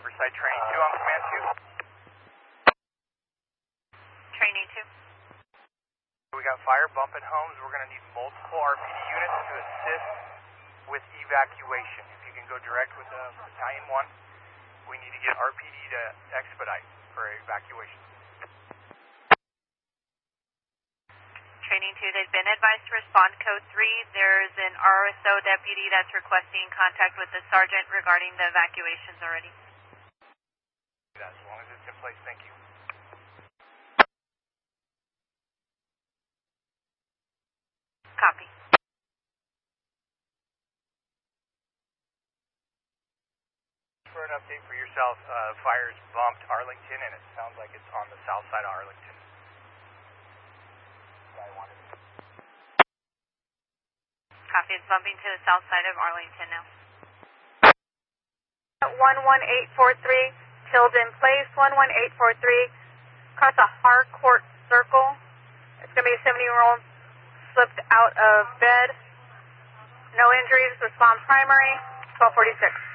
Riverside Training 2 on Command 2. Training 2. We got fire bumping homes. We're going to need multiple RPD units to assist with evacuation. If you can go direct with Battalion 1, we need to get RPD to expedite for evacuation. Training 2, they've been advised to respond code 3. There's an RSO deputy that's requesting contact with the sergeant regarding the evacuations already. As long as it's in place, thank you. Copy. For an update for yourself, fire's bumped Arlington, and it sounds like it's on the south side of Arlington. Copy, it's bumping to the south side of Arlington now. 11843, Tilden Place, 11843, across a Harcourt Circle. It's going to be a 70-year-old slipped out of bed. No injuries, respond primary, 1246.